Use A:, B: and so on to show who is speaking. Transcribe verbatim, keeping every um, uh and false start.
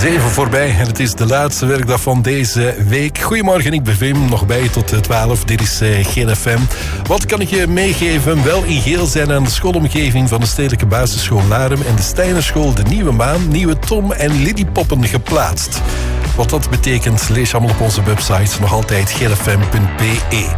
A: Zeven voorbij en het is de laatste werkdag van deze week. Goedemorgen, ik ben Wim, nog bij tot twaalf. Dit is uh, Geel F M. Wat kan ik je meegeven? Wel in Geel zijn aan de schoolomgeving van de Stedelijke Basisschool Laren en de Steinerschool De Nieuwe Maan nieuwe Tom en Lily poppen geplaatst. Wat dat betekent, lees je allemaal op onze website, nog altijd geelfm punt be.